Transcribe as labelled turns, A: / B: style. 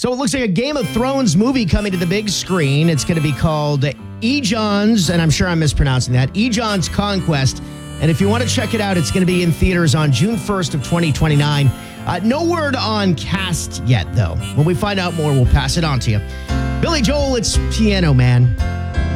A: So it looks like a Game of Thrones movie coming to the big screen. It's going to be called Ejon's, and I'm sure I'm mispronouncing that, Ejon's Conquest. And if you want to check it out, it's going to be in theaters on June 1st of 2029. No word on cast yet, though. When we find out more, we'll pass it on to you. Billy Joel, it's Piano Man.